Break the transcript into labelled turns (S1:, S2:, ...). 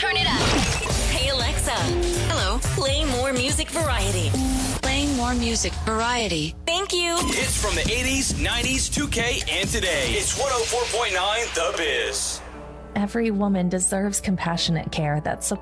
S1: Turn it up. Hey, Alexa. Hello. Play more music variety.
S2: Playing more music variety.
S1: Thank you.
S3: Hits from the 80s, 90s, 2K, and today. It's 104.9 The Biz.
S4: Every woman deserves compassionate care that supports